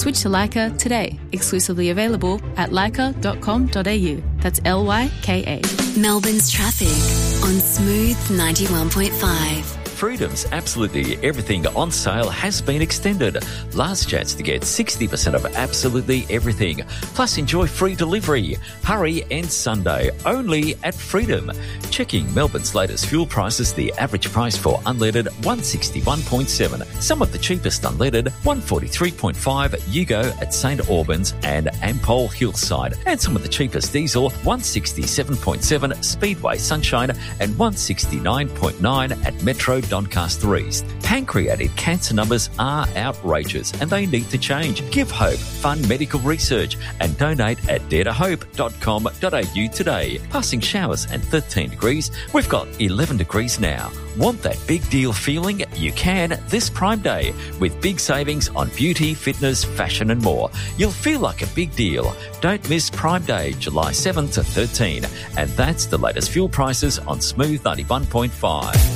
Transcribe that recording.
Switch to Leica today. Exclusively available at leica.com.au. That's LYKA. Melbourne's traffic on Smooth 91.5. Freedom's Absolutely Everything on sale has been extended. Last chance to get 60% of absolutely everything. Plus enjoy free delivery. Hurry and Sunday only at Freedom. Checking Melbourne's latest fuel prices, the average price for unleaded 161.7. Some of the cheapest unleaded 143.5 Yugo at St Albans and Ampol Hillside. And some of the cheapest diesel 167.7 Speedway Sunshine and 169.9 at Metro Doncaster East. Pancreatic cancer numbers are outrageous and they need to change. Give hope, fund medical research and donate at daretohope.com.au today. Passing showers and 13 degrees. We've got 11 degrees now. Want that big deal feeling? You can this Prime Day with big savings on beauty, fitness, fashion and more. You'll feel like a big deal. Don't miss Prime Day, July 7 to 13. And that's the latest fuel prices on Smooth 91.5.